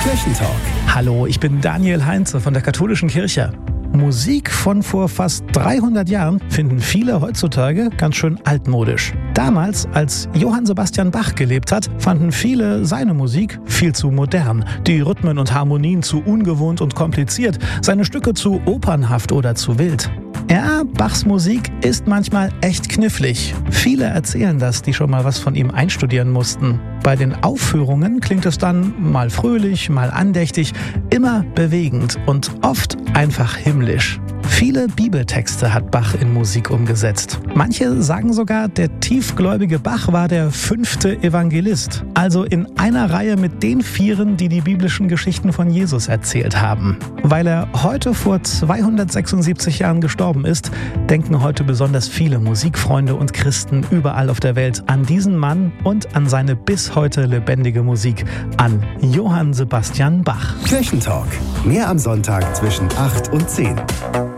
Kirchentalk. Hallo, ich bin Daniel Heinze von der Katholischen Kirche. Musik von vor fast 300 Jahren finden viele heutzutage ganz schön altmodisch. Damals, als Johann Sebastian Bach gelebt hat, fanden viele seine Musik viel zu modern. Die Rhythmen und Harmonien zu ungewohnt und kompliziert, seine Stücke zu opernhaft oder zu wild. Ja, Bachs Musik ist manchmal echt knifflig. Viele erzählen das, die schon mal was von ihm einstudieren mussten. Bei den Aufführungen klingt es dann mal fröhlich, mal andächtig, immer bewegend und oft einfach himmlisch. Viele Bibeltexte hat Bach in Musik umgesetzt. Manche sagen sogar, der tiefgläubige Bach war der 5. Evangelist. Also in einer Reihe mit den 4, die die biblischen Geschichten von Jesus erzählt haben. Weil er heute vor 276 Jahren gestorben ist, denken heute besonders viele Musikfreunde und Christen überall auf der Welt an diesen Mann und an seine bis heute lebendige Musik, an Johann Sebastian Bach. Kirchentalk. Mehr am Sonntag zwischen 8 und 10.